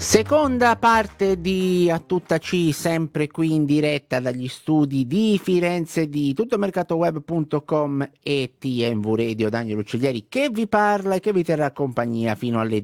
Seconda parte di A Tutta C, sempre qui in diretta dagli studi di Firenze di tuttomercatoweb.com e TMV Radio. Daniel Ucciglieri che vi parla e che vi terrà compagnia fino alle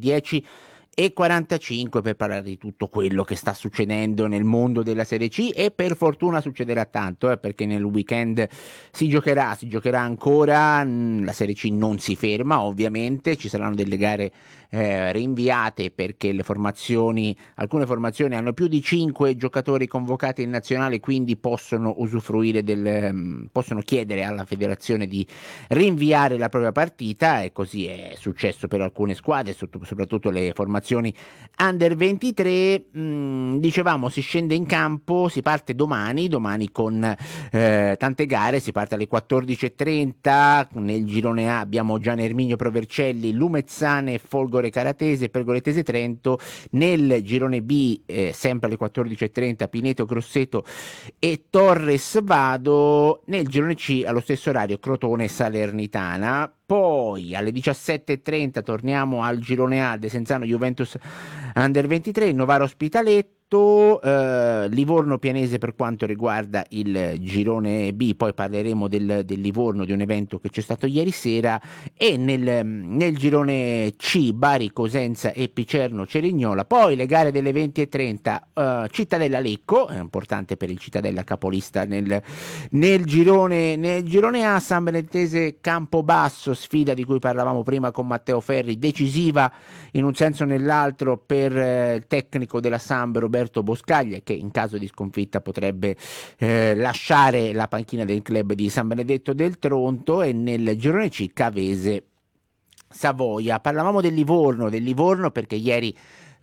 10:45 per parlare di tutto quello che sta succedendo nel mondo della Serie C, e per fortuna succederà tanto, perché nel weekend si giocherà ancora. La Serie C non si ferma, ovviamente ci saranno delle gare rinviate perché alcune formazioni hanno più di 5 giocatori convocati in nazionale, quindi possono possono chiedere alla federazione di rinviare la propria partita, e così è successo per alcune squadre, soprattutto le formazioni under 23. Dicevamo, si scende in campo, si parte domani con tante gare. Si parte alle 14:30. Nel girone A abbiamo Gian Erminio Provercelli, Lumezzane, Folgore Caratese, Pergoletese Trento. Nel girone B, sempre alle 14:30, Pineto Grosseto e Torres Vado. Nel girone C, allo stesso orario, Crotone Salernitana. Poi alle 17:30 torniamo al girone A, Desenzano Juventus Under 23, Novara Ospitaletto, Livorno Pianese per quanto riguarda il girone B. Poi parleremo del Livorno, di un evento che c'è stato ieri sera. E nel girone C, Bari Cosenza e Picerno Cerignola. Poi le gare delle 20:30, Cittadella Lecco, è importante per il Cittadella capolista nel girone A. San Benedettese Campobasso, sfida di cui parlavamo prima con Matteo Ferri, decisiva in un senso o nell'altro per il tecnico della Samb Roberto Boscaglia, che in caso di sconfitta potrebbe lasciare la panchina del club di San Benedetto del Tronto. E nel girone C, Cavese Savoia. Parlavamo del Livorno perché ieri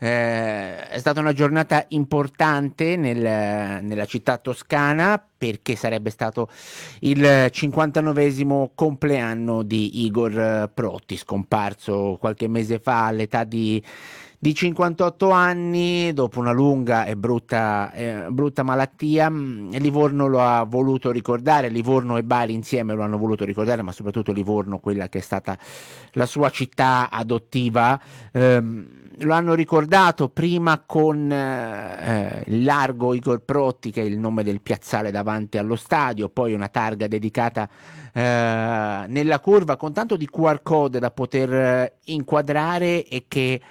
è stata una giornata importante nella città toscana, perché sarebbe stato il 59esimo compleanno di Igor Protti, scomparso qualche mese fa all'età di 58 anni, dopo una lunga e brutta malattia. Livorno lo ha voluto ricordare, Livorno e Bari insieme lo hanno voluto ricordare, ma soprattutto Livorno, quella che è stata la sua città adottiva. Lo hanno ricordato prima con il largo Igor Protti, che è il nome del piazzale davanti allo stadio, poi una targa dedicata nella curva con tanto di QR code da poter inquadrare, e che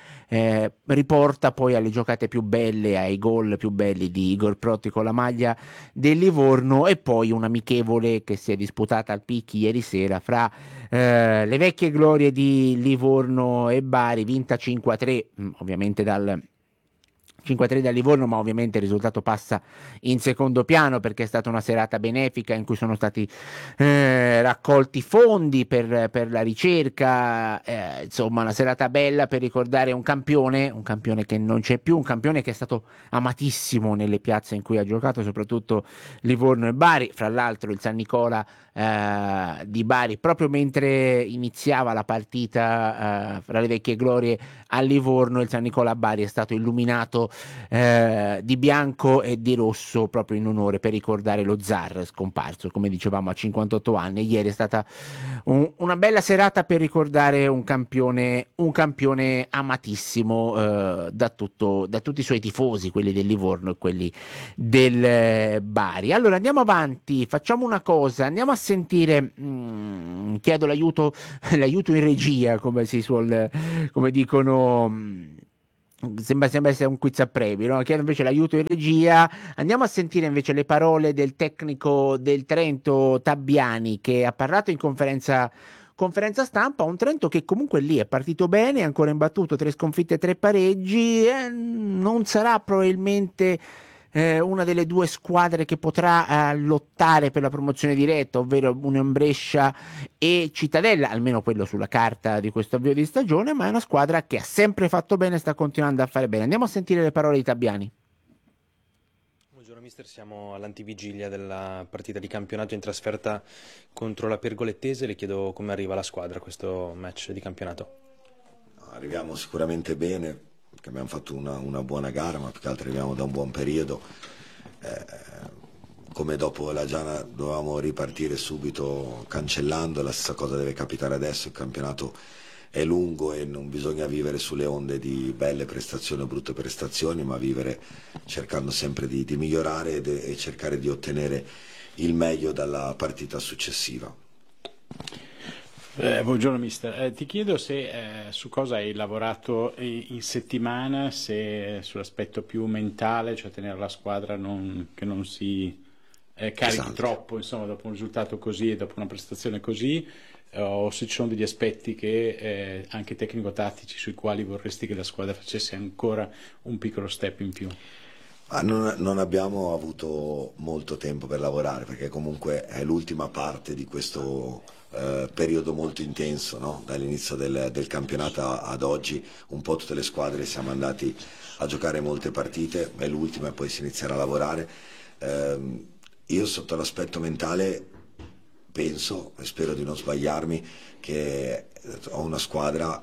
riporta poi alle giocate più belle, ai gol più belli di Igor Protti con la maglia del Livorno. E poi un'amichevole che si è disputata al Picchi ieri sera fra le vecchie glorie di Livorno e Bari, vinta 5-3, ovviamente dal 5-3 da Livorno, ma ovviamente il risultato passa in secondo piano perché è stata una serata benefica in cui sono stati raccolti fondi per la ricerca. Insomma, una serata bella per ricordare un campione che non c'è più, un campione che è stato amatissimo nelle piazze in cui ha giocato, soprattutto Livorno e Bari. Fra l'altro il San Nicola di Bari, proprio mentre iniziava la partita fra le vecchie glorie a Livorno, il San Nicola Bari è stato illuminato di bianco e di rosso, proprio in onore, per ricordare lo zar scomparso, come dicevamo, a 58 anni. Ieri è stata una bella serata per ricordare un campione amatissimo da tutti i suoi tifosi, quelli del Livorno e quelli del Bari. Allora andiamo avanti, facciamo una cosa, andiamo a sentire, chiedo l'aiuto in regia, come dicono. Sembra essere un quiz a premi, no? Chiedo invece l'aiuto in regia. Andiamo a sentire invece le parole del tecnico del Trento Tabbiani, che ha parlato in conferenza stampa. Un Trento che comunque lì è partito bene, è ancora imbattuto, 3 sconfitte e 3 pareggi. Non sarà probabilmente una delle 2 squadre che potrà lottare per la promozione diretta, ovvero Union Brescia e Cittadella, almeno quello sulla carta di questo avvio di stagione, ma è una squadra che ha sempre fatto bene e sta continuando a fare bene. Andiamo a sentire le parole di Tabbiani. Buongiorno mister, siamo all'antivigilia della partita di campionato in trasferta contro la Pergolettese. Le chiedo come arriva la squadra a questo match di campionato. Arriviamo sicuramente bene, perché abbiamo fatto una buona gara, ma più che altro arriviamo da un buon periodo. Come dopo la Giana dovevamo ripartire subito cancellando, la stessa cosa deve capitare adesso. Il campionato è lungo e non bisogna vivere sulle onde di belle prestazioni o brutte prestazioni, ma vivere cercando sempre di migliorare e cercare di ottenere il meglio dalla partita successiva. Buongiorno mister, ti chiedo se su cosa hai lavorato in settimana, se sull'aspetto più mentale, cioè tenere la squadra che non si carichi Esatto. troppo, insomma, dopo un risultato così e dopo una prestazione così, o se ci sono degli aspetti che anche tecnico-tattici sui quali vorresti che la squadra facesse ancora un piccolo step in più. Non abbiamo avuto molto tempo per lavorare, perché comunque è l'ultima parte di questo periodo molto intenso, no? Dall'inizio del campionato ad oggi un po' tutte le squadre siamo andati a giocare molte partite, è l'ultima e poi si inizierà a lavorare. Io sotto l'aspetto mentale penso, e spero di non sbagliarmi, che ho una squadra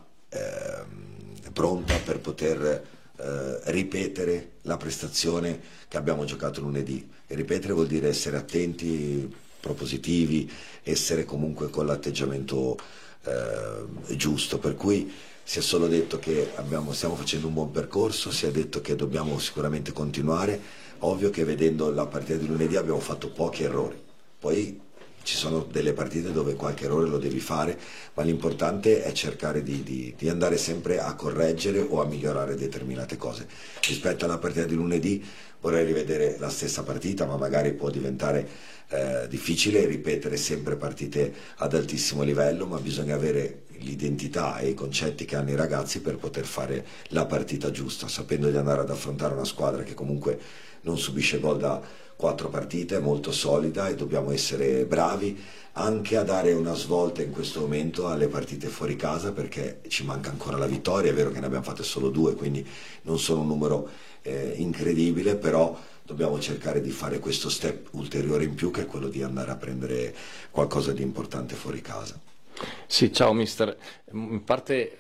pronta per poter ripetere la prestazione che abbiamo giocato lunedì. E ripetere vuol dire essere attenti, propositivi, essere comunque con l'atteggiamento giusto, per cui si è solo detto che stiamo facendo un buon percorso, si è detto che dobbiamo sicuramente continuare. Ovvio che vedendo la partita di lunedì abbiamo fatto pochi errori, poi ci sono delle partite dove qualche errore lo devi fare, ma l'importante è cercare di andare sempre a correggere o a migliorare determinate cose. Rispetto alla partita di lunedì vorrei rivedere la stessa partita, ma magari può diventare difficile ripetere sempre partite ad altissimo livello, ma bisogna avere l'identità e i concetti che hanno i ragazzi per poter fare la partita giusta, sapendo di andare ad affrontare una squadra che comunque non subisce gol da 4 partite, è molto solida e dobbiamo essere bravi anche a dare una svolta in questo momento alle partite fuori casa, perché ci manca ancora la vittoria. È vero che ne abbiamo fatte solo 2, quindi non sono un numero incredibile, però dobbiamo cercare di fare questo step ulteriore in più, che è quello di andare a prendere qualcosa di importante fuori casa. Sì, ciao mister. In parte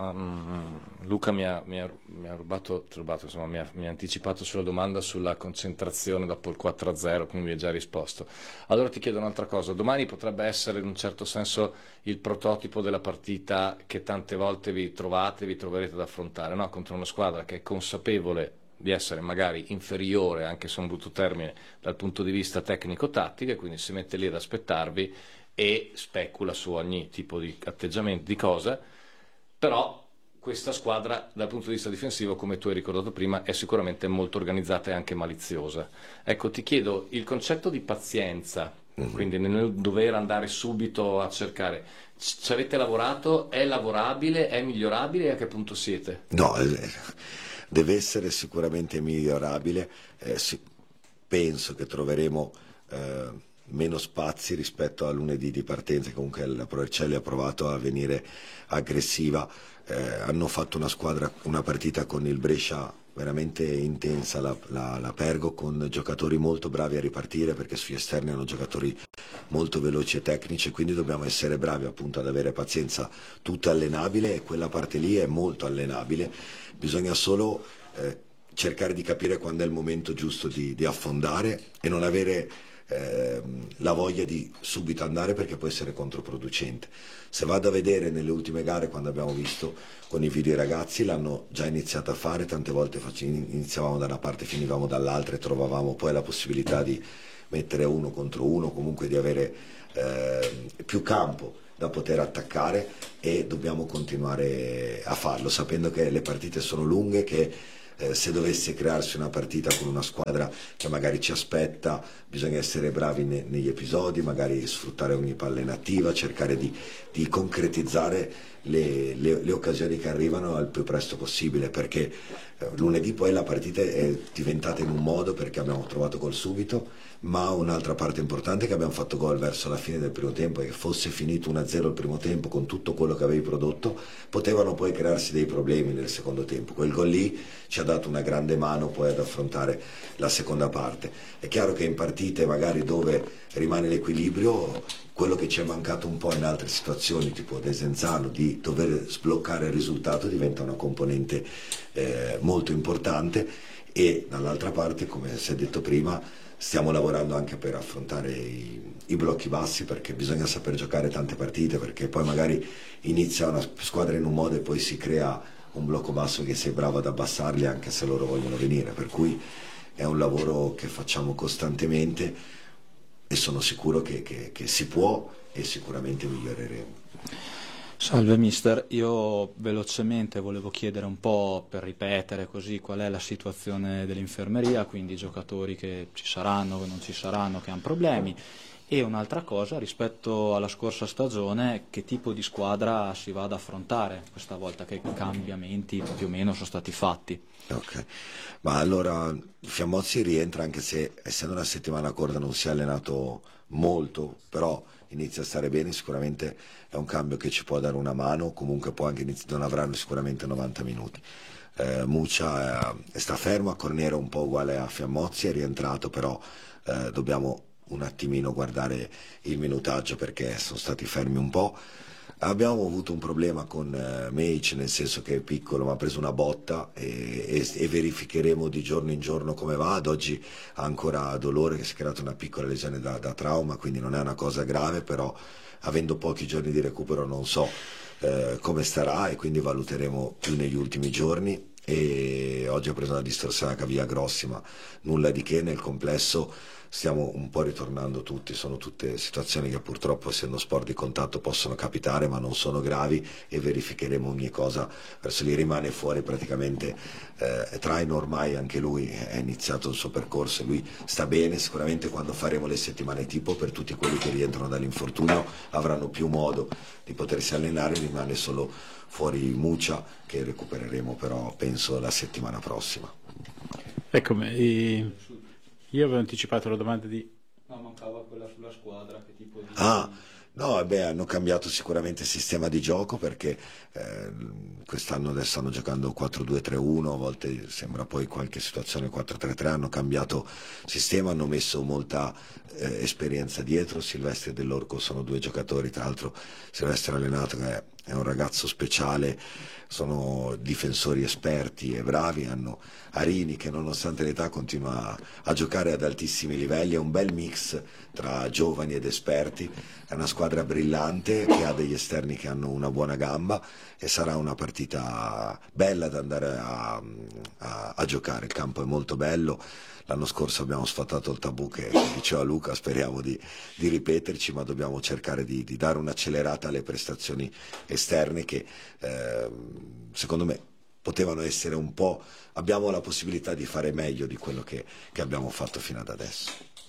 Luca mi ha rubato, insomma, mi ha anticipato sulla domanda sulla concentrazione dopo il 4-0, quindi mi hai già risposto. Allora ti chiedo un'altra cosa. Domani potrebbe essere in un certo senso il prototipo della partita che tante volte vi troverete ad affrontare, no? Contro una squadra che è consapevole di essere magari inferiore, anche se è un brutto termine, dal punto di vista tecnico-tattico, e quindi si mette lì ad aspettarvi e specula su ogni tipo di atteggiamento, di cosa, però questa squadra dal punto di vista difensivo, come tu hai ricordato prima, è sicuramente molto organizzata e anche maliziosa. Ecco, ti chiedo il concetto di pazienza, quindi nel dover andare subito a cercare, ci avete lavorato? È lavorabile? È migliorabile? E a che punto siete? No, deve essere sicuramente migliorabile. Penso che troveremo meno spazi rispetto a lunedì di partenza. Comunque la Provercelli ha provato a venire aggressiva, hanno fatto una partita con il Brescia veramente intensa, la Pergo, con giocatori molto bravi a ripartire, perché sugli esterni hanno giocatori molto veloci e tecnici, quindi dobbiamo essere bravi appunto ad avere pazienza. Tutto è allenabile e quella parte lì è molto allenabile, bisogna solo cercare di capire quando è il momento giusto di affondare e non avere la voglia di subito andare, perché può essere controproducente. Se vado a vedere nelle ultime gare, quando abbiamo visto con i video i ragazzi l'hanno già iniziato a fare, tante volte iniziavamo da una parte, finivamo dall'altra e trovavamo poi la possibilità di mettere 1 contro 1, comunque di avere più campo da poter attaccare, e dobbiamo continuare a farlo, sapendo che le partite sono lunghe, che se dovesse crearsi una partita con una squadra che magari ci aspetta, bisogna essere bravi negli episodi, magari sfruttare ogni palla inattiva, cercare di concretizzare le occasioni che arrivano al più presto possibile, perché lunedì poi la partita è diventata in un modo perché abbiamo trovato gol subito, ma un'altra parte importante è che abbiamo fatto gol verso la fine del primo tempo, e che fosse finito 1-0 il primo tempo con tutto quello che avevi prodotto, potevano poi crearsi dei problemi nel secondo tempo. Quel gol lì ci ha ha dato una grande mano poi ad affrontare la seconda parte. È chiaro che in partite magari dove rimane l'equilibrio, quello che ci è mancato un po' in altre situazioni, tipo Desenzano, di dover sbloccare il risultato, diventa una componente molto importante. E dall'altra parte, come si è detto prima, stiamo lavorando anche per affrontare i blocchi bassi, perché bisogna saper giocare tante partite, perché poi magari inizia una squadra in un modo e poi si crea un blocco basso che sei bravo ad abbassarli anche se loro vogliono venire, per cui è un lavoro che facciamo costantemente e sono sicuro che si può e sicuramente miglioreremo. Salve mister, io velocemente volevo chiedere un po', per ripetere così, qual è la situazione dell'infermeria, quindi i giocatori che ci saranno, che non ci saranno, che hanno problemi, e un'altra cosa rispetto alla scorsa stagione, che tipo di squadra si va ad affrontare questa volta, che cambiamenti più o meno sono stati fatti. Ok, ma allora Fiammozzi rientra, anche se essendo una settimana corta non si è allenato molto, però inizia a stare bene, sicuramente è un cambio che ci può dare una mano, comunque poi anche non avranno sicuramente 90 minuti. Muccia sta fermo, a Corniero un po' uguale a Fiammozzi, è rientrato, però dobbiamo un attimino guardare il minutaggio perché sono stati fermi un po'. Abbiamo avuto un problema con Meic, nel senso che è piccolo ma ha preso una botta e verificheremo di giorno in giorno come va. Ad oggi ha ancora dolore, che si è creata una piccola lesione da trauma, quindi non è una cosa grave, però avendo pochi giorni di recupero non so come starà, e quindi valuteremo più negli ultimi giorni. E oggi ha preso una distorsione alla caviglia grossi, ma nulla di che. Nel complesso stiamo un po' ritornando tutti, sono tutte situazioni che purtroppo, essendo sport di contatto, possono capitare ma non sono gravi, e verificheremo ogni cosa verso lì. Rimane fuori praticamente Traino, ormai anche lui è iniziato il suo percorso e lui sta bene. Sicuramente quando faremo le settimane tipo, per tutti quelli che rientrano dall'infortunio avranno più modo di potersi allenare. Rimane solo fuori Muccia, che recupereremo però penso la settimana prossima. Eccomi, io avevo anticipato la domanda di... No, mancava quella sulla squadra, che tipo di... No, hanno cambiato sicuramente il sistema di gioco, perché quest'anno adesso stanno giocando 4-2-3-1, a volte sembra poi qualche situazione 4-3-3, hanno cambiato sistema, hanno messo molta esperienza dietro. Silvestri e Dell'Orco sono due giocatori, tra l'altro Silvestri allenato, che è un ragazzo speciale, sono difensori esperti e bravi. Hanno Arini, che nonostante l'età continua a giocare ad altissimi livelli, è un bel mix tra giovani ed esperti, è una squadra brillante che ha degli esterni che hanno una buona gamba, e sarà una partita bella da andare a giocare. Il campo è molto bello. L'anno scorso abbiamo sfatato il tabù che diceva Luca, speriamo di ripeterci, ma dobbiamo cercare di dare un'accelerata alle prestazioni esterne che secondo me potevano essere un po'... abbiamo la possibilità di fare meglio di quello che abbiamo fatto fino ad adesso.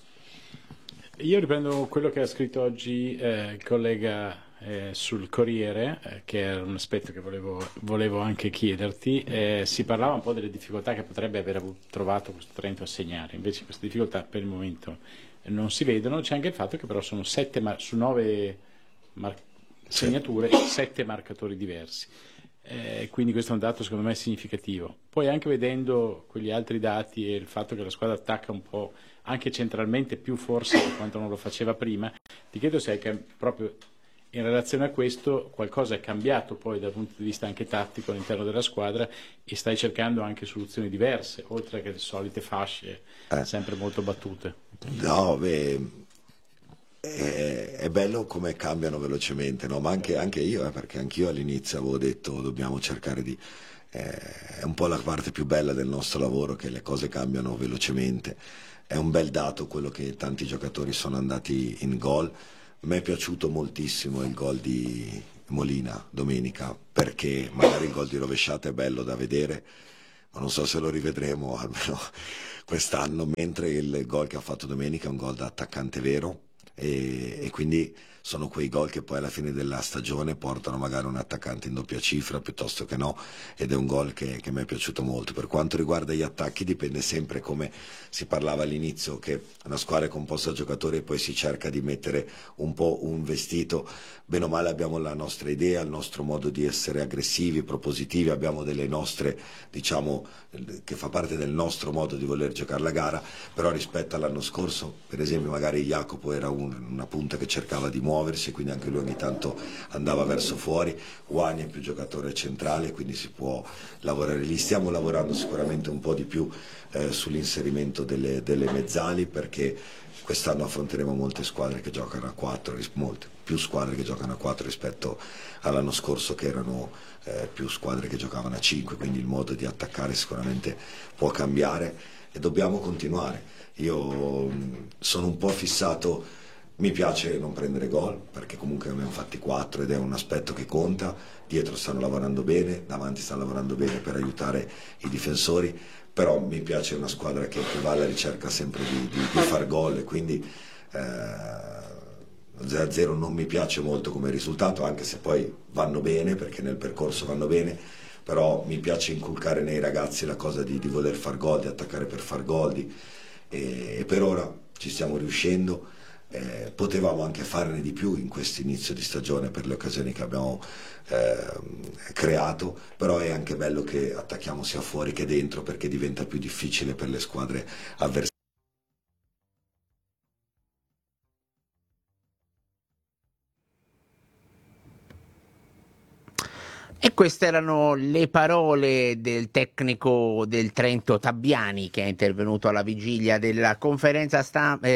Io riprendo quello che ha scritto oggi il collega sul Corriere, che era un aspetto che volevo anche chiederti. Si parlava un po' delle difficoltà che potrebbe aver trovato questo Trento a segnare, invece queste difficoltà per il momento non si vedono. C'è anche il fatto che però sono 7 su 9 segnature, 7 marcatori diversi. Quindi questo è un dato secondo me significativo. Poi anche vedendo quegli altri dati e il fatto che la squadra attacca un po' anche centralmente più forse di quanto non lo faceva prima, ti chiedo se proprio in relazione a questo qualcosa è cambiato poi dal punto di vista anche tattico all'interno della squadra, e stai cercando anche soluzioni diverse oltre che le solite fasce sempre molto battute. No, è bello come cambiano velocemente, no? Ma anche io, perché anch'io all'inizio avevo detto dobbiamo cercare di... è un po' la parte più bella del nostro lavoro, che le cose cambiano velocemente. È un bel dato quello che tanti giocatori sono andati in gol. Mi è piaciuto moltissimo il gol di Molina domenica, perché magari il gol di rovesciata è bello da vedere, ma non so se lo rivedremo almeno quest'anno, mentre il gol che ha fatto domenica è un gol da attaccante vero, e quindi sono quei gol che poi alla fine della stagione portano magari un attaccante in doppia cifra piuttosto che no, ed è un gol che mi è piaciuto molto. Per quanto riguarda gli attacchi dipende sempre, come si parlava all'inizio, che una squadra è composta da giocatori e poi si cerca di mettere un po' un vestito. Bene o male abbiamo la nostra idea, il nostro modo di essere aggressivi, propositivi, abbiamo delle nostre, diciamo, che fa parte del nostro modo di voler giocare la gara, però rispetto all'anno scorso, per esempio magari Jacopo era una punta che cercava di muoversi, quindi anche lui ogni tanto andava verso fuori, Wani è più giocatore centrale, quindi si può lavorare lì. Stiamo lavorando sicuramente un po' di più sull'inserimento delle mezzali, perché quest'anno affronteremo molte squadre che giocano a 4, molte più squadre che giocano a 4 rispetto all'anno scorso che erano più squadre che giocavano a 5, quindi il modo di attaccare sicuramente può cambiare e dobbiamo continuare. Io sono un po' fissato, mi piace non prendere gol perché comunque abbiamo fatti 4 ed è un aspetto che conta, dietro stanno lavorando bene, davanti stanno lavorando bene per aiutare i difensori, però mi piace una squadra che va alla ricerca sempre di far gol, e quindi 0-0 non mi piace molto come risultato, anche se poi vanno bene, perché nel percorso vanno bene, però mi piace inculcare nei ragazzi la cosa di voler far gol, di attaccare per far gol, e per ora ci stiamo riuscendo. Potevamo anche farne di più in questo inizio di stagione per le occasioni che abbiamo creato, però è anche bello che attacchiamo sia fuori che dentro, perché diventa più difficile per le squadre avversarie. E queste erano le parole del tecnico del Trento Tabbiani, che è intervenuto alla vigilia della conferenza stampa,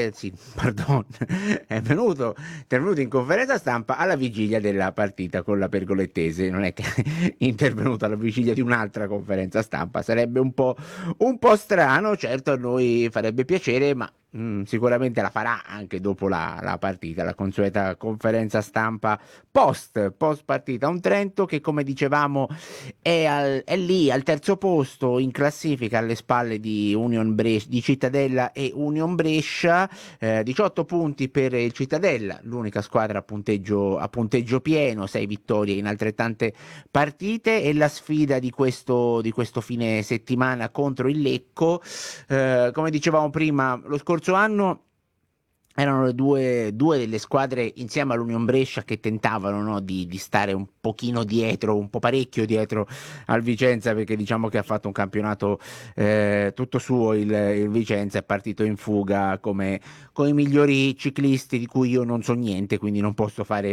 intervenuto in conferenza stampa alla vigilia della partita con la Pergolettese. Non è che è intervenuto alla vigilia di un'altra conferenza stampa, sarebbe un po' strano. Certo, a noi farebbe piacere, ma sicuramente la farà anche dopo la partita, la consueta conferenza stampa post partita. Un Trento che, come dicevamo, è lì al terzo posto in classifica, alle spalle di di Cittadella e Union Brescia. 18 punti per il Cittadella, l'unica squadra a punteggio pieno, 6 vittorie in altrettante partite, e la sfida di questo fine settimana contro il Lecco. Come dicevamo prima, lo scorso anno erano le due delle squadre insieme all'Union Brescia che tentavano, no, di stare un pochino dietro, un po' parecchio dietro al Vicenza, perché diciamo che ha fatto un campionato tutto suo il Vicenza, è partito in fuga come i migliori ciclisti di cui io non so niente, quindi non posso fare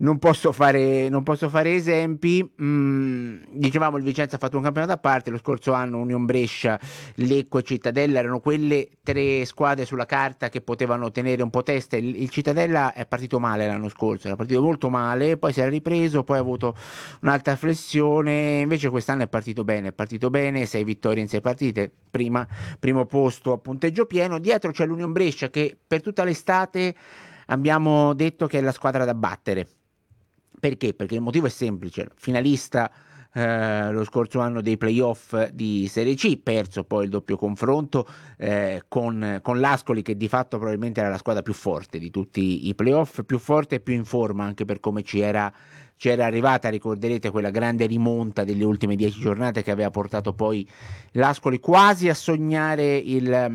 esempi. Dicevamo, il Vicenza ha fatto un campionato a parte. Lo scorso anno Union Brescia, Lecco e Cittadella erano quelle 3 squadre sulla carta che potevano tenere un po' testa. Il Cittadella è partito male l'anno scorso, era partito molto male, poi si era ripreso, poi ha avuto un'altra flessione. Invece quest'anno è partito bene, 6 vittorie in 6 partite, primo posto a punteggio pieno. Dietro c'è l'Union Brescia, che per tutta l'estate abbiamo detto che è la squadra da battere. Perché? Perché il motivo è semplice: finalista lo scorso anno dei playoff di Serie C, perso poi il doppio confronto con l'Ascoli, che di fatto probabilmente era la squadra più forte di tutti i playoff, più forte e più in forma, anche per come ci era arrivata. Ricorderete quella grande rimonta delle ultime 10 giornate che aveva portato poi l'Ascoli quasi a sognare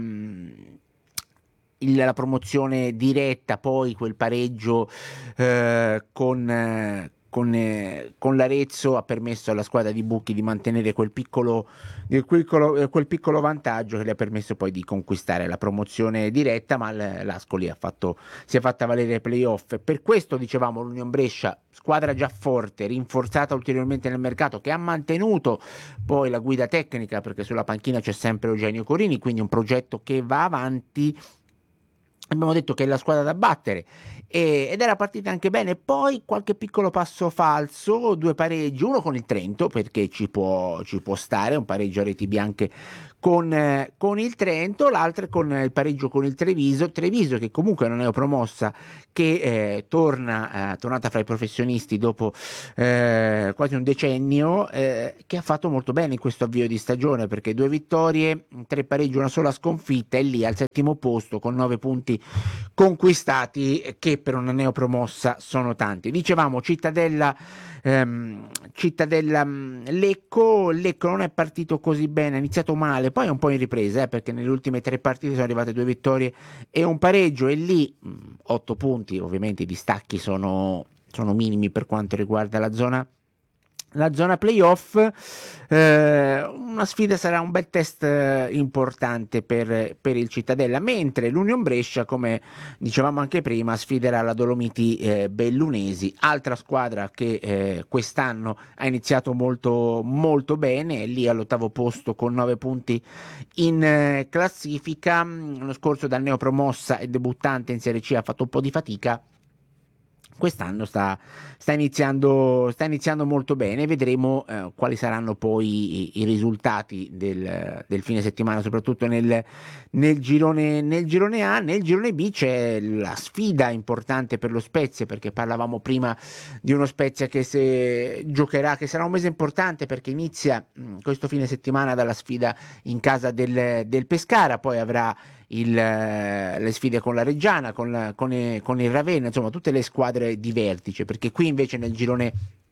la promozione diretta. Poi quel pareggio con l'Arezzo ha permesso alla squadra di Bucchi di mantenere quel piccolo vantaggio, che le ha permesso poi di conquistare la promozione diretta, ma l'Ascoli si è fatta valere ai playoff. Per questo dicevamo, l'Union Brescia, squadra già forte, rinforzata ulteriormente nel mercato, che ha mantenuto poi la guida tecnica, perché sulla panchina c'è sempre Eugenio Corini, quindi un progetto che va avanti. Abbiamo detto che è la squadra da battere, ed era partita anche bene. Poi qualche piccolo passo falso, 2 pareggi, uno con il Trento, perché ci può stare un pareggio a reti bianche con il Trento, l'altro con il pareggio con il Treviso che comunque non è promossa, che è tornata fra i professionisti dopo quasi un decennio, che ha fatto molto bene in questo avvio di stagione, perché 2 vittorie, 3 pareggi, una sola sconfitta, e lì al 7° posto con 9 punti conquistati, che che per una neopromossa sono tanti. Dicevamo Cittadella Lecco non è partito così bene, ha iniziato male, poi è un po' in ripresa, perché nelle ultime 3 partite sono arrivate 2 vittorie e un pareggio, e lì 8 punti, ovviamente i distacchi sono minimi per quanto riguarda la zona playoff. Una sfida, sarà un bel test importante per il Cittadella, mentre l'Union Brescia, come dicevamo anche prima, sfiderà la Dolomiti Bellunesi, altra squadra che quest'anno ha iniziato molto, molto bene, è lì all'8° posto con 9 punti in classifica. L'anno scorso da neopromossa e debuttante in Serie C ha fatto un po' di fatica. Quest'anno sta iniziando molto bene. Vedremo quali saranno poi i risultati del fine settimana, soprattutto nel girone A. Nel girone B c'è la sfida importante per lo Spezia, perché parlavamo prima di uno Spezia che giocherà, che sarà un mese importante, perché inizia questo fine settimana dalla sfida in casa del Pescara, poi avrà le sfide con la Reggiana, con il Ravenna, insomma tutte le squadre di vertice, perché qui invece nel girone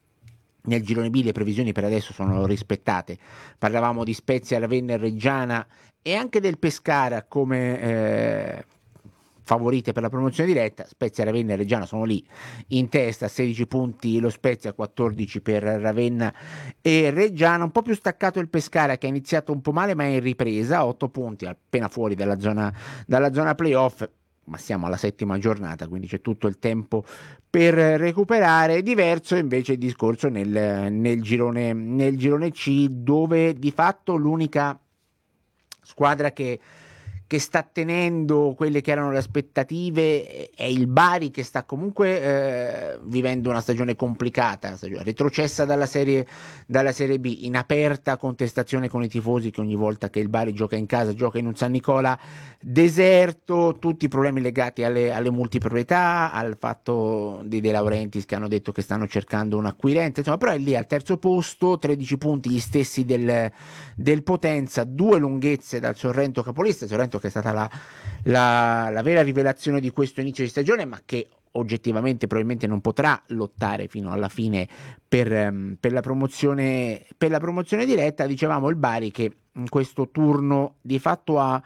B le previsioni per adesso sono rispettate. Parlavamo di Spezia, Ravenna e Reggiana, e anche del Pescara come favorite per la promozione diretta. Spezia, Ravenna e Reggiana sono lì in testa, 16 punti lo Spezia, 14 per Ravenna e Reggiana. Un po' più staccato il Pescara, che ha iniziato un po' male ma è in ripresa, 8 punti, appena fuori dalla zona playoff, ma siamo alla 7ª giornata, quindi c'è tutto il tempo per recuperare. Diverso invece il discorso nel girone C, dove di fatto l'unica squadra che sta tenendo quelle che erano le aspettative è il Bari, che sta comunque vivendo una stagione complicata, retrocessa dalla serie B, in aperta contestazione con i tifosi, che ogni volta che il Bari gioca in casa gioca in un San Nicola deserto, tutti i problemi legati alle multiproprietà, al fatto di De Laurentiis, che hanno detto che stanno cercando un acquirente, insomma, però è lì al 3° posto, 13 punti gli stessi del Potenza, 2 lunghezze dal Sorrento capolista. Sorrento che è stata la vera rivelazione di questo inizio di stagione, ma che oggettivamente probabilmente non potrà lottare fino alla fine per la promozione diretta. Dicevamo il Bari, che in questo turno di fatto ha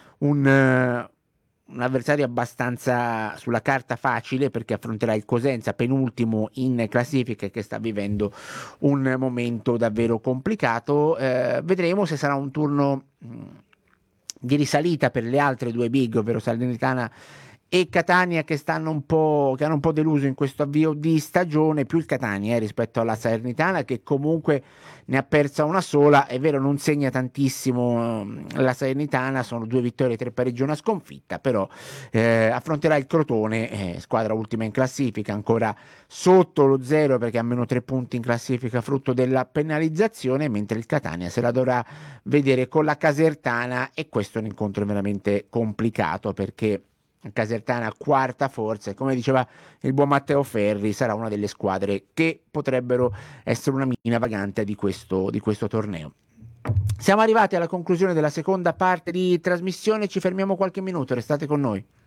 un avversario abbastanza sulla carta facile, perché affronterà il Cosenza, penultimo in classifica, che sta vivendo un momento davvero complicato. Vedremo se sarà un turno di risalita per le altre 2 big, ovvero Salernitana e Catania, che hanno un po' deluso in questo avvio di stagione, più il Catania rispetto alla Salernitana, che comunque ne ha persa una sola. È vero, non segna tantissimo la Salernitana, sono 2 vittorie, 3 pareggi e una sconfitta, però affronterà il Crotone, squadra ultima in classifica, ancora sotto lo 0 perché ha meno 3 punti in classifica frutto della penalizzazione, mentre il Catania se la dovrà vedere con la Casertana, e questo è un incontro veramente complicato, perché Casertana, quarta forza, e come diceva il buon Matteo Ferri, sarà una delle squadre che potrebbero essere una mina vagante di questo torneo. Siamo arrivati alla conclusione della seconda parte di trasmissione, ci fermiamo qualche minuto, restate con noi.